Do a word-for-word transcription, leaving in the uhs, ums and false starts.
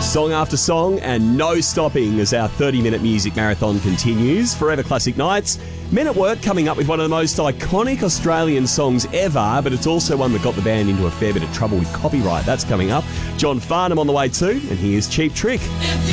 Song after song and no stopping as our thirty-minute music marathon continues. Forever Classic Nights. Men at Work coming up with one of the most iconic Australian songs ever, but it's also one that got the band into a fair bit of trouble with copyright. That's coming up. John Farnham on the way too, and here's Cheap Trick.